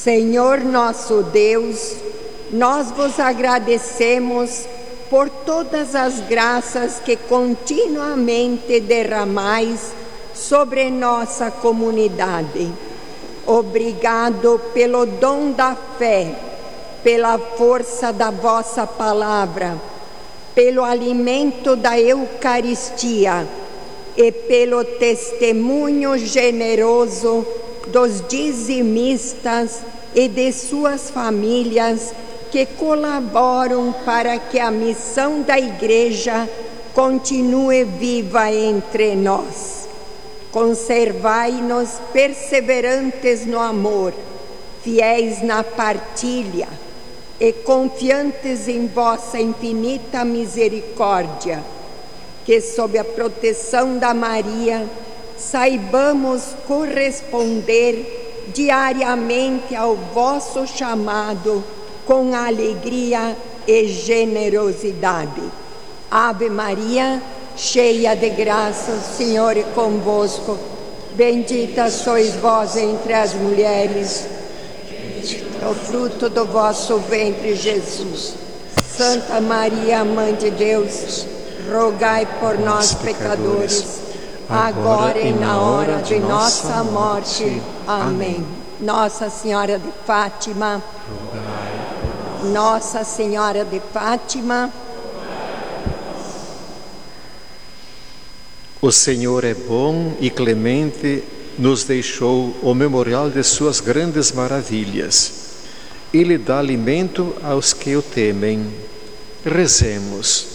Senhor nosso Deus, nós vos agradecemos por todas as graças que continuamente derramais sobre nossa comunidade. Obrigado pelo dom da fé, pela força da vossa palavra, pelo alimento da Eucaristia e pelo testemunho generoso dos dizimistas e de suas famílias que colaboram para que a missão da Igreja continue viva entre nós. Conservai-nos perseverantes no amor, fiéis na partilha e confiantes em vossa infinita misericórdia, que sob a proteção da Maria saibamos corresponder diariamente ao vosso chamado com alegria e generosidade. Ave Maria, cheia de graça, o Senhor é convosco. Bendita sois vós entre as mulheres, o fruto do vosso ventre, Jesus. Santa Maria, Mãe de Deus, rogai por nós, pecadores, agora e na hora de nossa morte. Amém. Nossa Senhora de Fátima, Nossa Senhora de Fátima. O Senhor é bom e clemente, nos deixou o memorial de suas grandes maravilhas. Ele dá alimento aos que o temem. Rezemos.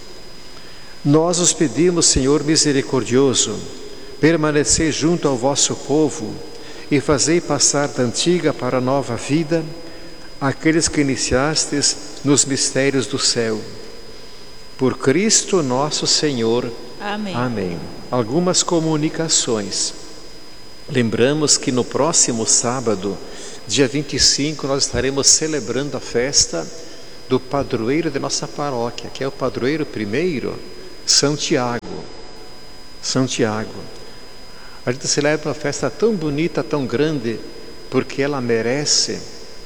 Nós os pedimos, Senhor misericordioso, permanecei junto ao vosso povo e fazei passar da antiga para a nova vida aqueles que iniciastes nos mistérios do céu. Por Cristo nosso Senhor. Amém. Amém. Algumas comunicações. Lembramos que no próximo sábado, dia 25, nós estaremos celebrando a festa do padroeiro de nossa paróquia, que é o padroeiro primeiro, São Tiago. São Tiago. A gente celebra uma festa tão bonita, tão grande, porque ela merece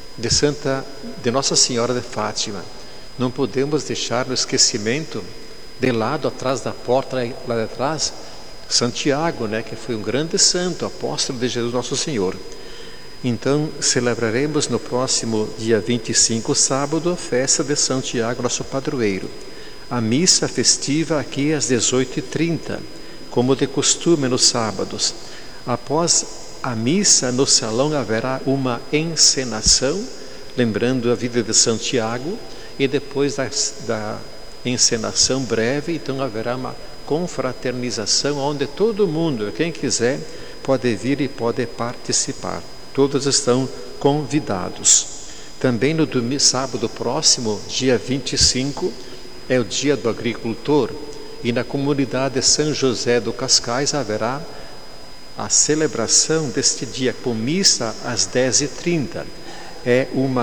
de Nossa Senhora de Fátima. Não podemos deixar no esquecimento, de lado, atrás da porta, lá de trás, Santiago, que foi um grande santo, apóstolo de Jesus Nosso Senhor. Então, celebraremos no próximo dia 25, sábado, a festa de Santiago, nosso padroeiro. A missa festiva aqui às 18h30, como de costume nos sábados. Após a missa, no salão haverá uma encenação, lembrando a vida de Santiago, e depois da encenação breve, então haverá uma confraternização, onde todo mundo, quem quiser, pode vir e pode participar. Todos estão convidados. Também no sábado próximo, dia 25, é o dia do agricultor, e na comunidade São José do Cascais haverá a celebração deste dia com missa às 10h30. É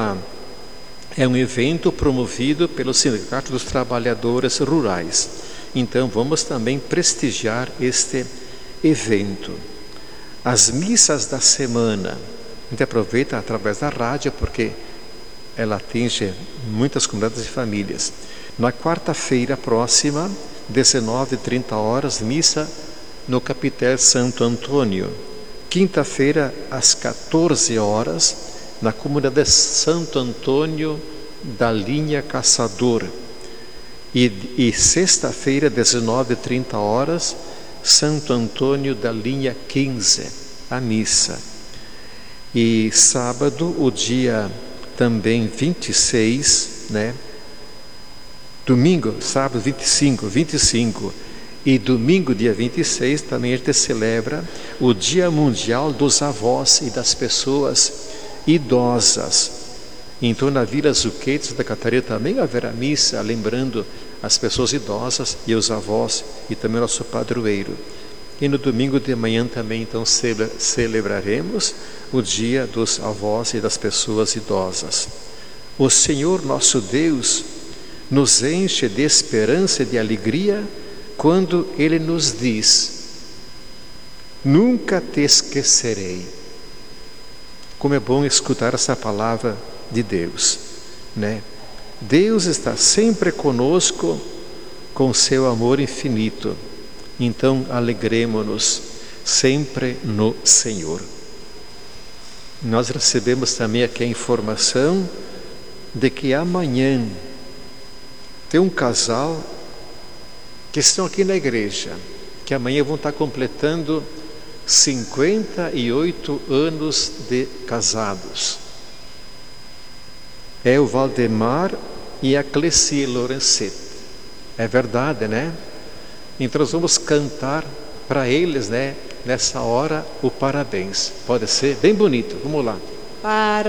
um evento promovido pelo Sindicato dos Trabalhadores Rurais. Então vamos também prestigiar este evento. As missas da semana, a gente aproveita através da rádio, porque ela atinge muitas comunidades e famílias. Na quarta-feira próxima, 19h30, missa no Capitel Santo Antônio. Quinta-feira, às 14h, na comunidade Santo Antônio da Linha Caçador. E sexta-feira, 19h30, Santo Antônio da Linha 15, a missa. E sábado, o dia também 26, domingo, sábado 25 e domingo, dia 26, também a gente celebra o Dia Mundial dos Avós e das Pessoas Idosas. Então, na Vila Zuquete, Santa Catarina, também haverá missa, lembrando as pessoas idosas e os avós, e também o nosso padroeiro. E no domingo de manhã também, então, celebraremos o Dia dos Avós e das Pessoas Idosas. O Senhor nosso Deus nos enche de esperança e de alegria quando Ele nos diz: nunca te esquecerei. Como é bom escutar essa palavra de Deus, né? Deus está sempre conosco com seu amor infinito. Então, alegremo-nos sempre no Senhor. Nós recebemos também aqui a informação de que amanhã tem um casal que estão aqui na igreja, que amanhã vão estar completando 58 anos de casados. É o Valdemar e a Cleci Lorenzetti. É verdade, né? Então nós vamos cantar para eles, né, nessa hora, o parabéns. Pode ser bem bonito. Vamos lá.